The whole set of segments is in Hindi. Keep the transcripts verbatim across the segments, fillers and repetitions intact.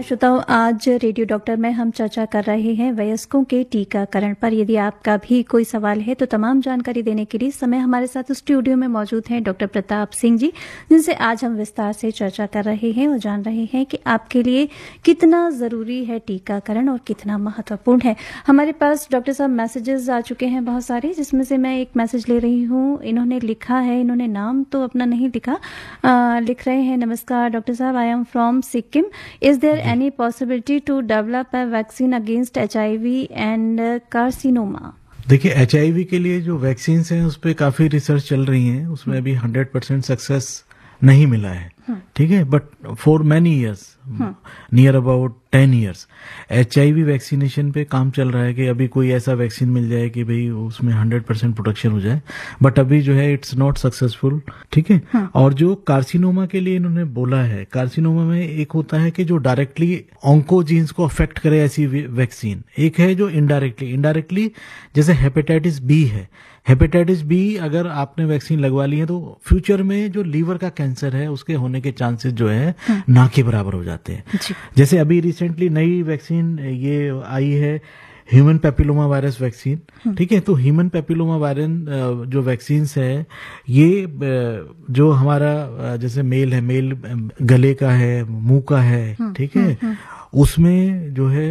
श्रोताओं, आज रेडियो डॉक्टर में हम चर्चा कर रहे हैं वयस्कों के टीकाकरण पर। यदि आपका भी कोई सवाल है तो तमाम जानकारी देने के लिए समय हमारे साथ स्टूडियो में मौजूद हैं डॉक्टर प्रताप सिंह जी, जिनसे आज हम विस्तार से चर्चा कर रहे हैं और जान रहे हैं कि आपके लिए कितना जरूरी है टीकाकरण और कितना महत्वपूर्ण है। हमारे पास डॉक्टर साहब मैसेजेस आ चुके हैं बहुत सारे, जिसमें से मैं एक मैसेज ले रही हूँ। इन्होंने लिखा है, इन्होंने नाम तो अपना नहीं लिखा, आ, लिख रहे हैं, नमस्कार डॉक्टर साहब, I am from Sikkim. Is there any possibility to develop a vaccine against H I we and carcinoma? देखिए, एच आई वी के लिए जो वैक्सीन हैं उस पर काफी रिसर्च चल रही है, उसमें अभी हंड्रेड परसेंट सक्सेस नहीं मिला है, ठीक है, but for many years, near about ten years H I we vaccination पे काम चल रहा है कि अभी कोई ऐसा वैक्सीन मिल जाए कि भाई उसमें हंड्रेड परसेंट प्रोटेक्शन हो जाए, बट अभी जो है इट्स नॉट सक्सेसफुल, ठीक है। हाँ. और जो कार्सिनोमा के लिए इन्होंने बोला है, कार्सिनोमा में एक होता है कि जो डायरेक्टली ऑन्कोजीन्स को अफेक्ट करे ऐसी वैक्सीन, एक है जो इनडायरेक्टली इंडायरेक्टली जैसे हेपेटाइटिस बी है। हेपेटाइटिस बी अगर आपने वैक्सीन लगवा ली है तो फ्यूचर में जो लीवर का कैंसर है उसके होने के चांसेस जो है हाँ. ना के बराबर हो जाते हैं। जैसे अभी रिसेंटली नई वैक्सीन ये आई है ह्यूमन पेपिलोमा वायरस वैक्सीन, ठीक है, तो ह्यूमन पेपिलोमा वायरस जो वैक्सीन है ये जो हमारा जैसे मेल है, मेल गले का है, मुंह का है, ठीक है, उसमें जो है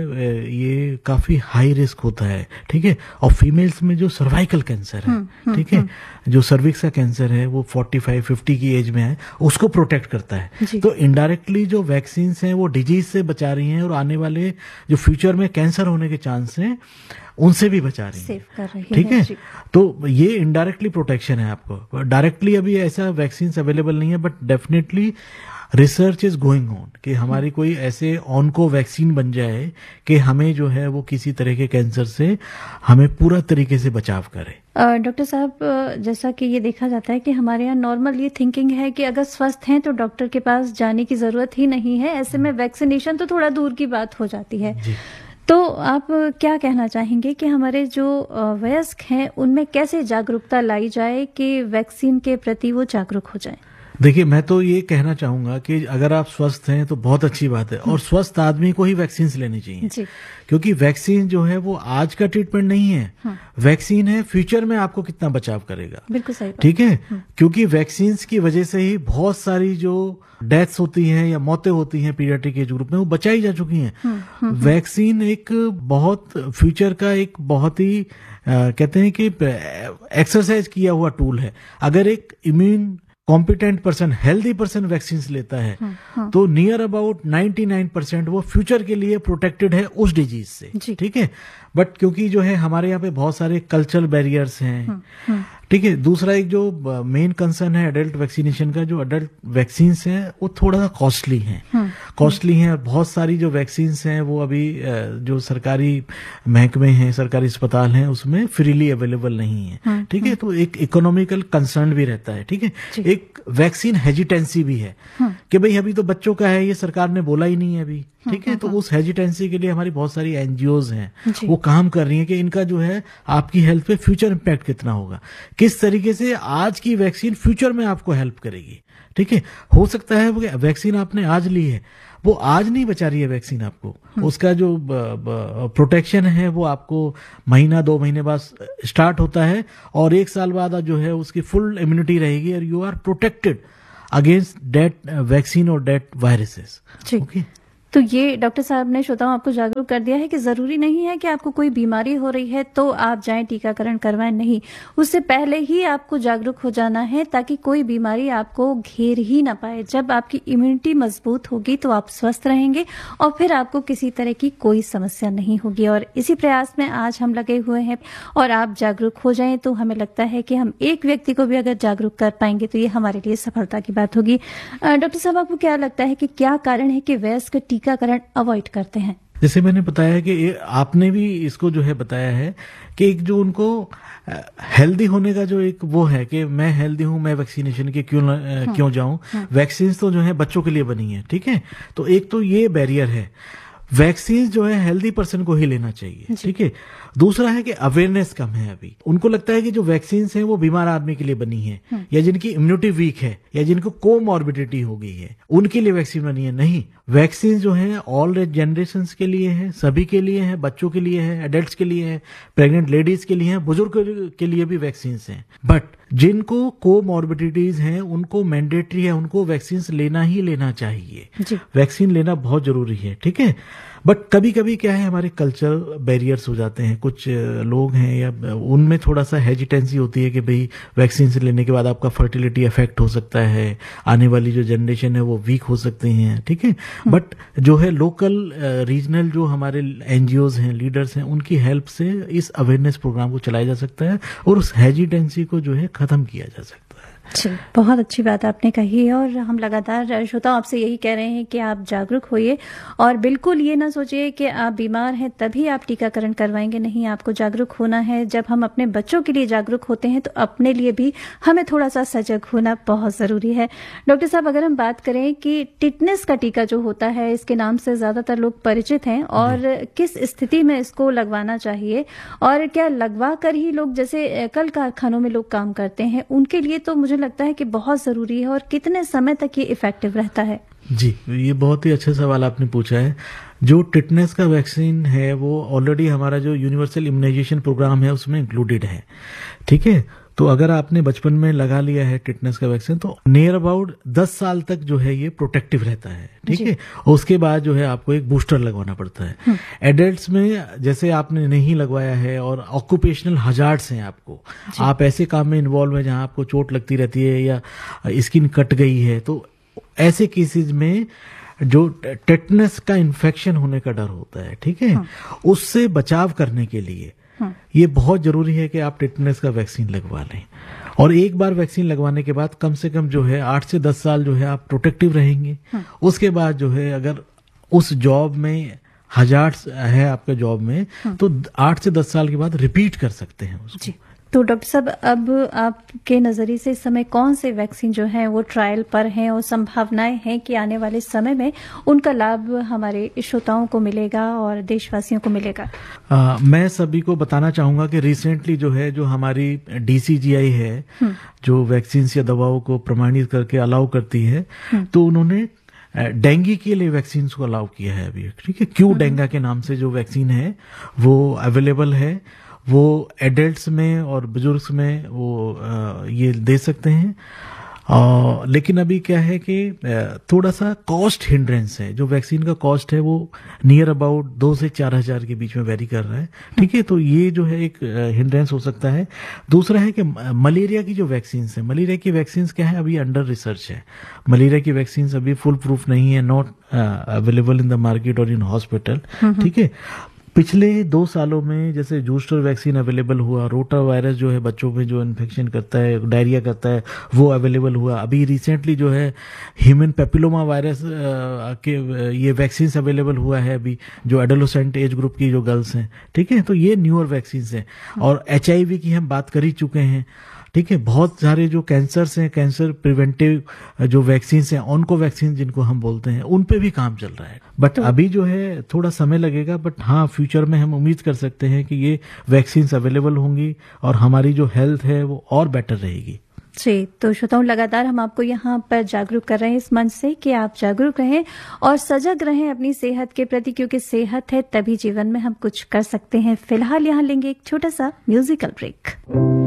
ये काफी हाई रिस्क होता है, ठीक है। और फीमेल्स में जो सर्वाइकल कैंसर है, ठीक है, जो सर्विक्स का कैंसर है वो फोर्टी फाइव फिफ्टी की एज में है, उसको प्रोटेक्ट करता है। तो इनडायरेक्टली जो वैक्सीन हैं वो डिजीज से बचा रही हैं और आने वाले जो फ्यूचर में कैंसर होने के चांस हैं उनसे भी बचा रही है, ठीक है। तो ये इनडायरेक्टली प्रोटेक्शन है आपको। डायरेक्टली अभी ऐसा वैक्सीन अवेलेबल नहीं है, but definitely research is going on कि हमारी कोई ऐसे ऑनको वैक्सीन बन जाए कि हमें जो है वो किसी तरह के कैंसर से हमें पूरा तरीके से बचाव करे। डॉक्टर साहब, जैसा कि ये देखा जाता है कि हमारे यहाँ नॉर्मल ये थिंकिंग है कि अगर स्वस्थ हैं तो डॉक्टर के पास जाने की जरूरत ही नहीं है, ऐसे में वैक्सीनेशन तो थोड़ा दूर की बात हो जाती है। तो आप क्या कहना चाहेंगे कि हमारे जो वयस्क हैं उनमें कैसे जागरूकता लाई जाए कि वैक्सीन के प्रति वो जागरूक हो जाए? देखिए, मैं तो ये कहना चाहूंगा कि अगर आप स्वस्थ हैं तो बहुत अच्छी बात है, और स्वस्थ आदमी को ही वैक्सीन लेनी चाहिए, क्योंकि वैक्सीन जो है वो आज का ट्रीटमेंट नहीं है, हाँ. वैक्सीन है फ्यूचर में आपको कितना बचाव करेगा। बिल्कुल सही बात, ठीक है, क्योंकि वैक्सीन की वजह से ही बहुत सारी जो डेथ्स होती हैं या मौतें होती हैं पीडियाट्रिक एज ग्रुप में वो बचाई जा चुकी हैं। वैक्सीन एक बहुत फ्यूचर का एक बहुत ही आ, कहते हैं कि एक्सरसाइज किया हुआ टूल है। अगर एक immune competent person, healthy person vaccine लेता है हाँ, हाँ. तो near about ninety nine percent वो फ्यूचर के लिए प्रोटेक्टेड है उस डिजीज से, ठीक है। बट क्योंकि जो है हमारे यहाँ पे बहुत सारे कल्चरल बैरियर्स हैं, हाँ, हाँ. ठीक है। दूसरा एक जो मेन कंसर्न है एडल्ट वैक्सीनेशन का, जो एडल्ट वैक्सीन हैं वो थोड़ा सा कॉस्टली हैं, कॉस्टली हैं। बहुत सारी जो वैक्सीन हैं वो अभी जो सरकारी महकमे हैं, सरकारी अस्पताल हैं, उसमें फ्रीली अवेलेबल नहीं है, ठीक है। तो एक इकोनॉमिकल कंसर्न भी रहता है, ठीक है। एक वैक्सीन हेजिटेंसी भी है कि भाई अभी तो बच्चों का है, ये सरकार ने बोला ही नहीं है अभी, ठीक है। तो उस हेजिटेंसी के लिए हमारी बहुत सारी एनजीओज हैं, वो काम कर रही हैं कि इनका जो है आपकी हेल्थ पे फ्यूचर इम्पैक्ट कितना होगा, किस तरीके से आज की वैक्सीन फ्यूचर में आपको हेल्प करेगी, ठीक है। हो सकता है वो वैक्सीन आपने आज ली है, वो आज नहीं बचा रही है वैक्सीन आपको, उसका जो प्रोटेक्शन है वो आपको महीना दो महीने बाद स्टार्ट होता है और एक साल बाद जो है उसकी फुल इम्यूनिटी रहेगी और you are protected against date vaccine और डेट वायरसेस। ओके, तो ये डॉक्टर साहब ने श्रोताओं आपको जागरूक कर दिया है कि जरूरी नहीं है कि आपको कोई बीमारी हो रही है तो आप जाएं टीकाकरण करवाएं, नहीं, उससे पहले ही आपको जागरूक हो जाना है ताकि कोई बीमारी आपको घेर ही ना पाए। जब आपकी इम्यूनिटी मजबूत होगी तो आप स्वस्थ रहेंगे और फिर आपको किसी तरह की कोई समस्या नहीं होगी। और इसी प्रयास में आज हम लगे हुए हैं और आप जागरूक हो जाएं तो हमें लगता है कि हम एक व्यक्ति को भी अगर जागरूक कर पाएंगे तो ये हमारे लिए सफलता की बात होगी। डॉक्टर साहब, आपको क्या लगता है कि क्या कारण है कि वयस्क टीकाकरण अवॉइड करते हैं? जैसे मैंने बताया कि आपने भी इसको जो है बताया है कि एक जो उनको हेल्दी होने का जो एक वो है कि मैं हेल्दी हूं, मैं वैक्सीनेशन के क्यों हाँ, क्यों जाऊं, हाँ. वैक्सीन तो जो है बच्चों के लिए बनी है, ठीक है। तो एक तो ये बैरियर है। वैक्सीन जो है हेल्दी पर्सन को ही लेना चाहिए, ठीक है। दूसरा है कि अवेयरनेस कम है अभी। उनको लगता है कि जो वैक्सीन हैं वो बीमार आदमी के लिए बनी है या जिनकी इम्यूनिटी वीक है या जिनको कोमॉर्बिडिटी हो गई है उनके लिए वैक्सीन बनी है। नहीं, वैक्सीन जो है ऑल जनरेशन के लिए है, सभी के लिए है, बच्चों के लिए है, एडल्ट्स के लिए है, प्रेग्नेंट लेडीज के लिए है, बुजुर्ग के लिए भी वैक्सीन हैं। बट जिनको कोमॉर्बिडिटीज हैं उनको मैंडेटरी है, उनको वैक्सीन लेना ही लेना चाहिए। वैक्सीन लेना बहुत जरूरी है, ठीक है। बट कभी कभी क्या है, हमारे कल्चरल बैरियर्स हो जाते हैं। कुछ लोग हैं या उनमें थोड़ा सा हेजिटेंसी होती है कि भाई वैक्सीन से लेने के बाद आपका फर्टिलिटी इफेक्ट हो सकता है, आने वाली जो जनरेशन है वो वीक हो सकती हैं, ठीक है। बट जो है लोकल रीजनल जो हमारे एनजीओज हैं, लीडर्स हैं, उनकी हेल्प से इस अवेयरनेस प्रोग्राम को चलाया जा सकता है और उस हेजिटेंसी को जो है खत्म किया जा सकता है। जी, बहुत अच्छी बात आपने कही है और हम लगातार श्रोताओं आपसे यही कह रहे हैं कि आप जागरूक होइए और बिल्कुल ये ना सोचिए कि आप बीमार हैं तभी आप टीकाकरण करवाएंगे। नहीं, आपको जागरूक होना है। जब हम अपने बच्चों के लिए जागरूक होते हैं तो अपने लिए भी हमें थोड़ा सा सजग होना बहुत जरूरी है। डॉक्टर साहब, अगर हम बात करें कि टिटनेस का टीका जो होता है, इसके नाम से ज्यादातर लोग परिचित हैं और किस स्थिति में इसको लगवाना चाहिए और क्या लगवा कर ही लोग, जैसे कल कारखानों में लोग काम करते हैं, उनके लिए तो मुझे लगता है कि बहुत जरूरी है और कितने समय तक ये इफेक्टिव रहता है? जी, ये बहुत ही अच्छा सवाल आपने पूछा है। जो टिटनेस का वैक्सीन है वो ऑलरेडी हमारा जो यूनिवर्सल इम्यूनाइजेशन प्रोग्राम है उसमें इंक्लूडेड है, ठीक है। तो अगर आपने बचपन में लगा लिया है टिटनेस का वैक्सीन तो नियर अबाउट दस साल तक जो है ये प्रोटेक्टिव रहता है, ठीक है। और उसके बाद जो है आपको एक बूस्टर लगवाना पड़ता है। एडल्ट्स में जैसे आपने नहीं लगवाया है और ऑक्यूपेशनल हजार्ड्स हैं, आपको आप ऐसे काम में इन्वॉल्व है जहां आपको चोट लगती रहती है या स्किन कट गई है, तो ऐसे केसेस में जो टेटनस का इन्फेक्शन होने का डर होता है, ठीक है, उससे बचाव करने के लिए ये बहुत जरूरी है कि आप टेटनस का वैक्सीन लगवा लें। और एक बार वैक्सीन लगवाने के बाद कम से कम जो है आठ से दस साल जो है आप प्रोटेक्टिव रहेंगे। उसके बाद जो है अगर उस जॉब में हजार्ड्स है आपके जॉब में तो आठ से दस साल के बाद रिपीट कर सकते हैं उसको। जी। तो डॉक्टर साहब, अब आपके नजरिए से इस समय कौन से वैक्सीन जो हैं वो ट्रायल पर हैं और संभावनाएं हैं कि आने वाले समय में उनका लाभ हमारे श्रोताओं को मिलेगा और देशवासियों को मिलेगा? आ, मैं सभी को बताना चाहूंगा कि रिसेंटली जो है जो हमारी डीसीजीआई है जो वैक्सीन या दवाओं को प्रमाणित करके अलाउ करती है, तो उन्होंने डेंगू के लिए वैक्सीन को अलाउ किया है अभी, ठीक है। क्यू डेंगा के नाम से जो वैक्सीन है वो अवेलेबल है। वो एडल्ट्स में और बुजुर्ग में वो आ, ये दे सकते हैं। आ, लेकिन अभी क्या है कि थोड़ा सा कॉस्ट हिंड्रेंस है। जो वैक्सीन का कॉस्ट है वो नियर अबाउट दो से चार हजार के बीच में वेरी कर रहा है, ठीक है। तो ये जो है एक हिंड्रेंस हो सकता है। दूसरा है कि मलेरिया की जो वैक्सीन है, मलेरिया की वैक्सीन क्या है, अभी अंडर रिसर्च है। मलेरिया की वैक्सीन अभी फुल प्रूफ नहीं है, not available in the market और इन हॉस्पिटल, ठीक है। पिछले दो सालों में जैसे बूस्टर वैक्सीन अवेलेबल हुआ, रोटा वायरस जो है बच्चों में जो इन्फेक्शन करता है, डायरिया करता है, वो अवेलेबल हुआ। अभी रिसेंटली जो है ह्यूमन पेपिलोमा वायरस के ये वैक्सीन अवेलेबल हुआ है अभी, जो एडोलेसेंट एज ग्रुप की जो गर्ल्स हैं, ठीक है। तो ये न्यूअर वैक्सीन हैं। और एचआईवी की हम बात कर ही चुके हैं, ठीक है। बहुत सारे जो कैंसर्स हैं, कैंसर प्रिवेंटिव जो वैक्सीन हैं, ऑन्को वैक्सीन जिनको हम बोलते हैं, उन पे भी काम चल रहा है। बट तो अभी जो है थोड़ा समय लगेगा, बट हाँ फ्यूचर में हम उम्मीद कर सकते हैं कि ये वैक्सीन अवेलेबल होंगी और हमारी जो हेल्थ है वो और बेटर रहेगी। जी, तो श्रोताओं, लगातार हम आपको यहाँ पर जागरूक कर रहे हैं इस मंच से कि आप जागरूक रहें और सजग रहें अपनी सेहत के प्रति, क्योंकि सेहत है तभी जीवन में हम कुछ कर सकते हैं। फिलहाल यहाँ लेंगे एक छोटा सा म्यूजिकल ब्रेक।